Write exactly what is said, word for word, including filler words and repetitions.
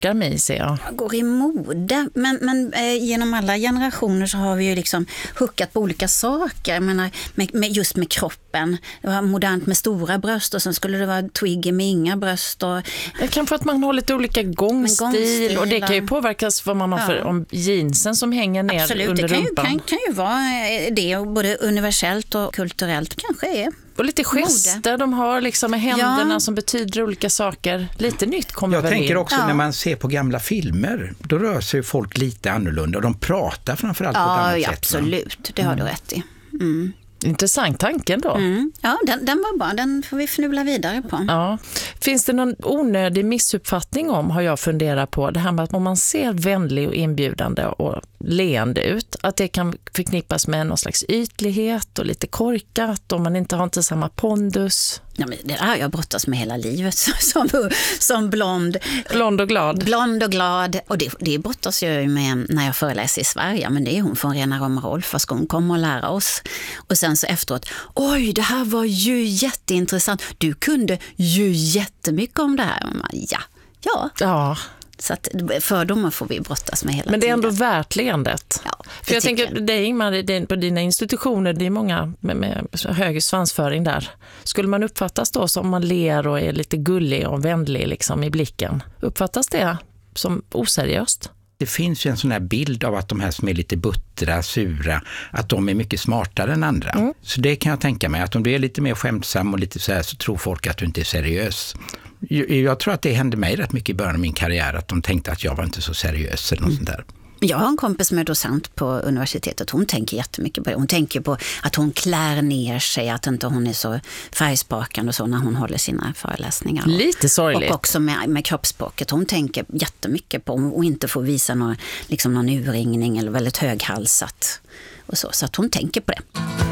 rockar mig, ser jag. Går i mode, men, men eh, genom alla generationer så har vi ju liksom huckat på olika saker. Jag menar, med, med, just med kroppen. Det var modernt med stora bröst och sen skulle det vara twiggy med inga bröst. Och, det kan för att man har lite olika gångstil, gångstil och det kan ju påverkas vad man har för, ja. om jeansen som hänger ner Absolut, under rumpan. rumpan. Absolut, det kan, kan ju vara det, både universellt och kulturellt kanske är. Och lite gester mode. De har liksom med händerna ja. som betyder olika saker. Lite nytt kommer Jag väl tänker in. också ja. när man ser på gamla filmer, då rör sig folk lite annorlunda och de pratar framförallt ja, på ett annat ja, sätt. Absolut, det har mm. du rätt i. Mm. Intressant tanken då. Mm. Ja, den, den var bra. Den får vi fnula vidare på. Ja. Finns det någon onödig missuppfattning om, har jag funderat på, det här med att om man ser vänlig och inbjudande och leende ut, att det kan förknippas med någon slags ytlighet och lite korkat och man inte har inte samma pondus. Ja, men det har jag brottats med hela livet som, som blond. Blond och glad. Blond och glad. Och det, det brottas jag med när jag föreläser i Sverige. Men det är hon från Rena Roma Rolf. Vad ska hon komma och lära oss? Och sen så efteråt, oj, det här var ju jätteintressant. Du kunde ju jättemycket om det här. Ja, ja. Ja. Så att fördomar får vi brottas med hela tiden. Men det är ändå värt leendet. Ja, för jag tänker, det är Ingmar, det är på dina institutioner, det är många med, med hög svansföring där. Skulle man uppfattas då som man ler och är lite gullig och vänlig liksom i blicken? Uppfattas det som oseriöst? Det finns ju en sån här bild av att de här som är lite buttra, sura, att de är mycket smartare än andra. Mm. Så det kan jag tänka mig, att om du är lite mer skämtsam och lite så här så tror folk att du inte är seriös. Jag tror att det hände mig rätt mycket i början av min karriär, att de tänkte att jag var inte så seriös eller något mm. sånt där. Jag har en kompis som är docent på universitetet. Hon tänker jättemycket på det. Hon tänker på att hon klär ner sig, att inte hon är så färgsprakande och så när hon håller sina föreläsningar. Lite sorgligt. Och också med, med kroppsspråket. Hon tänker jättemycket på att inte få visa någon, liksom någon urringning eller väldigt höghalsat och så. Så att hon tänker på det.